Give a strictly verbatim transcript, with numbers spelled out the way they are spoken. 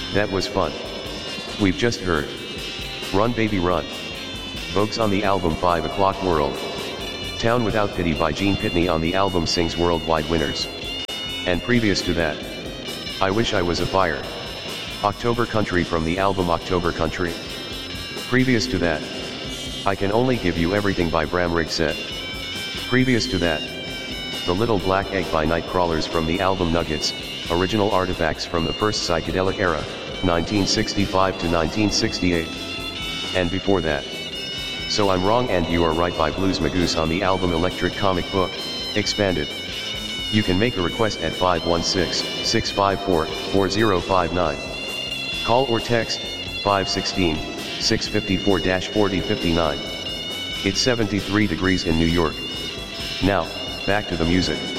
That was fun. We've just heard Run Baby Run. Vogue's on the album five o'clock World. Town Without Pity by Gene Pitney on the album Sings Worldwide Winners. And previous to that, I Wish I Was a Fire. October Country from the album October Country. Previous to that, I Can Only Give You Everything by Bram Rigset. Previous to that, The Little Black Egg by Nightcrawlers from the album Nuggets, original artifacts from the first psychedelic era, nineteen sixty-five to nineteen sixty-eight. And before that, So I'm Wrong and You Are Right by Blues Magoose on the album Electric Comic Book, Expanded. You can make a request at five one six, six five four, four zero five nine. Call or text, five one six, six five four, four zero five nine. It's seventy-three degrees in New York. Now, back to the music.